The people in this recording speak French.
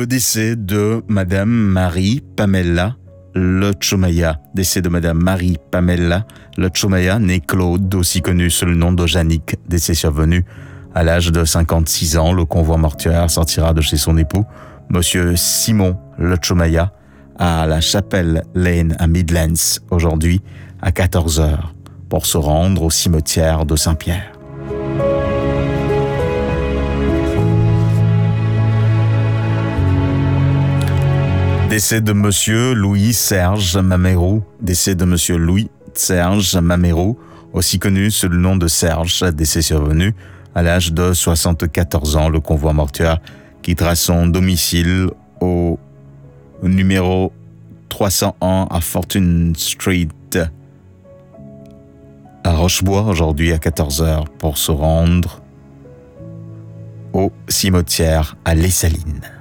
décès de Madame Marie Pamela Lotchomaya. Décès de Madame Marie Pamela Lotchomaya, née Claude, aussi connue sous le nom de Jannick. Décès survenu à l'âge de 56 ans. Le convoi mortuaire sortira de chez son époux, Monsieur Simon Lotchomaya, à la Chapel Lane à Midlands, aujourd'hui à 14h, pour se rendre au cimetière de Saint-Pierre. Décès de Monsieur Louis-Serge Mamérou. Décès de Monsieur Louis-Serge Mamérou, aussi connu sous le nom de Serge. Décès survenu à l'âge de 74 ans. Le convoi mortuaire quittera son domicile au numéro 301 à Fortune Street à Rochebois, aujourd'hui à 14h, pour se rendre au cimetière à Les Salines.